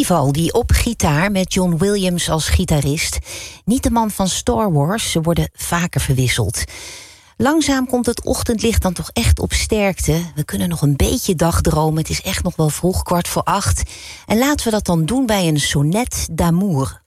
Vivaldi op gitaar met John Williams als gitarist. Niet de man van Star Wars, ze worden vaker verwisseld. Langzaam komt het ochtendlicht dan toch echt op sterkte. We kunnen nog een beetje dagdromen, het is echt nog wel vroeg, 7:15. En laten we dat dan doen bij een sonnet d'amour.